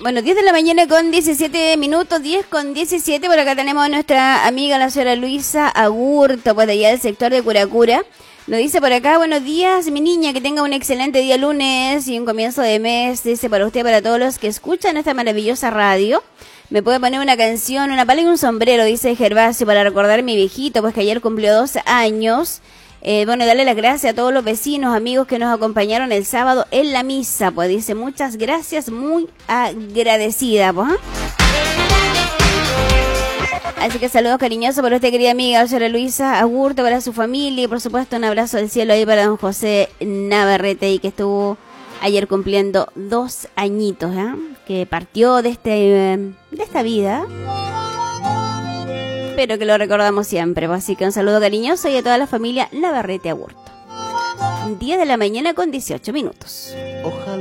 Bueno, 10 de la mañana con 17 minutos, 10 con 17. Por acá tenemos a nuestra amiga, la señora Luisa Agurto, pues de allá del sector de Curacura. Nos dice por acá: buenos días, mi niña, que tenga un excelente día lunes y un comienzo de mes. Dice para usted, para todos los que escuchan esta maravillosa radio. Me puede poner una canción, una pala y un sombrero, dice Gervasio, para recordar a mi viejito, pues que ayer cumplió 2 años. Bueno, darle las gracias a todos los vecinos, amigos que nos acompañaron el sábado en la misa, pues dice muchas gracias, muy agradecida, pues. Así que saludos cariñosos para usted, querida amiga, señora Luisa Agurto, para su familia y por supuesto un abrazo del cielo ahí para don José Navarrete, y que estuvo ayer cumpliendo 2 añitos, que partió de esta vida. Pero que lo recordamos siempre, así que un saludo cariñoso y a toda la familia Navarrete Agurto. 10 de la mañana con 18 minutos. Ojalá.